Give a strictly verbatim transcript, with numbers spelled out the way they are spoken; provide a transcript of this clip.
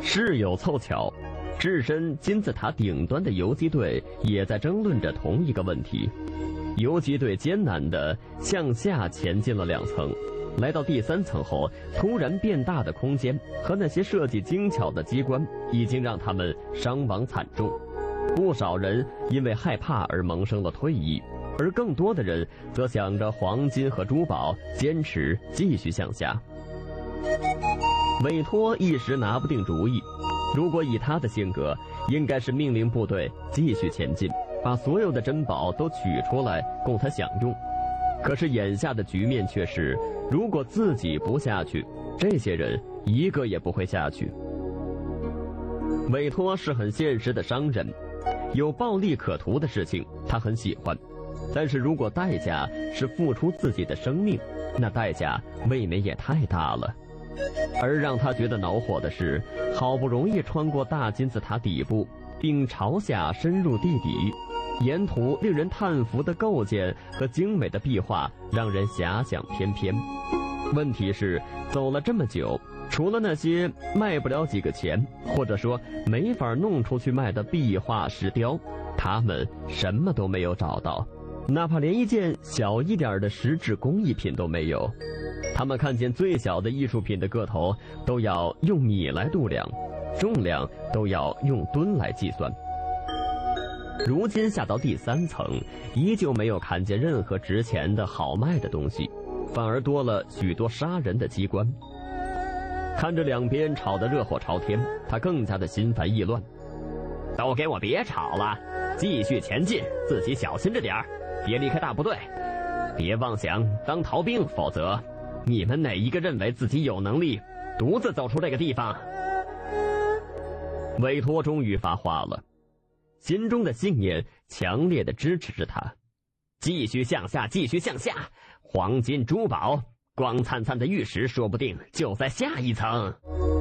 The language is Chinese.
事有凑巧，置身金字塔顶端的游击队也在争论着同一个问题。游击队艰难地向下前进了两层，来到第三层后，突然变大的空间和那些设计精巧的机关已经让他们伤亡惨重，不少人因为害怕而萌生了退意，而更多的人则想着黄金和珠宝，坚持继续向下。韦托一时拿不定主意，如果以他的性格，应该是命令部队继续前进，把所有的珍宝都取出来供他享用。可是眼下的局面却是，如果自己不下去，这些人一个也不会下去。韦托是很现实的商人，有暴利可图的事情他很喜欢，但是如果代价是付出自己的生命，那代价未免也太大了。而让他觉得恼火的是，好不容易穿过大金字塔底部，并朝下深入地底，沿途令人叹服的构件和精美的壁画让人遐想翩翩。问题是，走了这么久，除了那些卖不了几个钱，或者说没法弄出去卖的壁画石雕，他们什么都没有找到，哪怕连一件小一点的石质工艺品都没有。他们看见最小的艺术品的个头都要用米来度量，重量都要用吨来计算。如今下到第三层，依旧没有看见任何值钱的好卖的东西，反而多了许多杀人的机关。看着两边吵得热火朝天，他更加的心烦意乱。都给我别吵了，继续前进，自己小心着点儿，别离开大部队，别妄想当逃兵，否则你们哪一个认为自己有能力独自走出这个地方？韦托终于发话了，心中的信念强烈的支持着他，继续向下，继续向下，黄金珠宝光灿灿的玉石说不定就在下一层。